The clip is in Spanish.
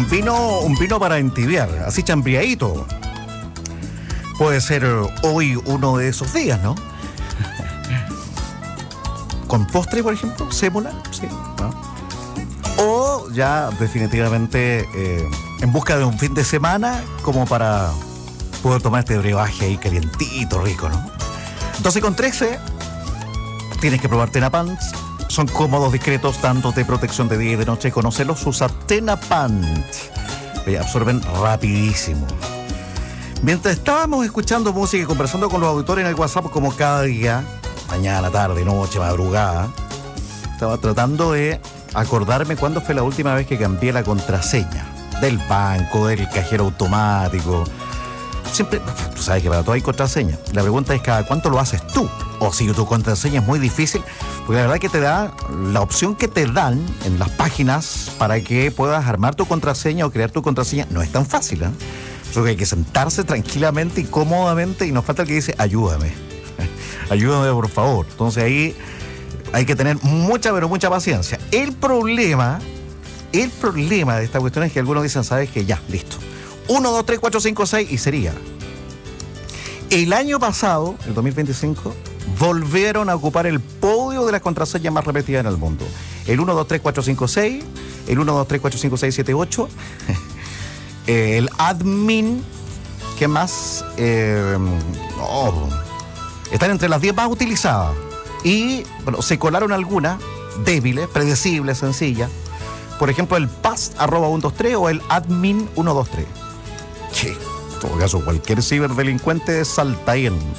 Un vino para entibiar, así chambriadito. Puede ser hoy uno de esos días, ¿no? Con postre, por ejemplo, sémola, sí, ¿no? O ya definitivamente en busca de un fin de semana como para poder tomar este brebaje ahí calientito, rico, ¿no? 12:13, tienes que probar Tenapants. Son cómodos, discretos, tanto de protección de día y de noche. Conocerlos, usa Tenapant. Absorben rapidísimo. Mientras estábamos escuchando música y conversando con los auditores en el WhatsApp, como cada día, mañana, tarde, noche, madrugada, estaba tratando de acordarme cuándo fue la última vez que cambié la contraseña del banco, del cajero automático. Siempre, tú sabes que para todo hay contraseña. La pregunta es cada cuánto lo haces tú. O si tu contraseña es muy difícil, porque la verdad que te da la opción que te dan en las páginas para que puedas armar tu contraseña o crear tu contraseña. No es tan fácil, ¿eh? Creo que hay que sentarse tranquilamente y cómodamente, y nos falta el que dice, ayúdame. Ayúdame, por favor. Entonces ahí hay que tener mucha, pero mucha paciencia. El problema de esta cuestión es que algunos dicen, ¿sabes qué? Ya, listo. 1, 2, 3, 4, 5, 6 y sería. El año pasado, el 2025, volvieron a ocupar el podio de las contraseñas más repetidas en el mundo. El 1, 2, 3, 4, 5, 6, el 1, 2, 3, 4, 5, 6, 7, 8, el admin, ¿qué más? Están entre las 10 más utilizadas. Y bueno, se colaron algunas débiles, predecibles, sencillas. Por ejemplo, el past@123 o el admin 123. Que en todo caso cualquier ciberdelincuente salta ahí en